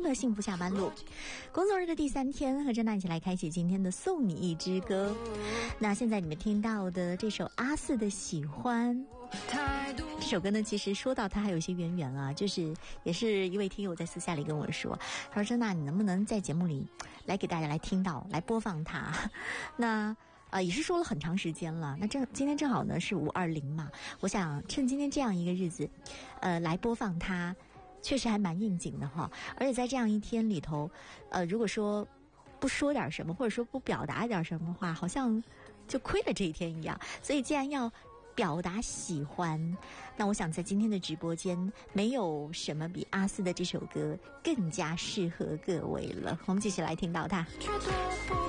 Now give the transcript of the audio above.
的幸福下班路。工作日的第3天，和珍娜一起来开启今天的送你一支歌。那现在你们听到的这首阿四的喜欢，这首歌呢，其实说到它还有一些渊源啊，就是也是一位听友在私下里跟我说，他说珍娜，你能不能在节目里来给大家来听到，来播放它？那也是说了很长时间了。那今天正好呢是520嘛，我想趁今天这样一个日子，来播放它，确实还蛮应景的哈。而且在这样一天里头，如果说不说点什么，或者说不表达点什么的话，好像就亏了这一天一样。所以既然要表达喜欢，那我想在今天的直播间，没有什么比阿四的这首歌更加适合各位了。我们继续来听到它。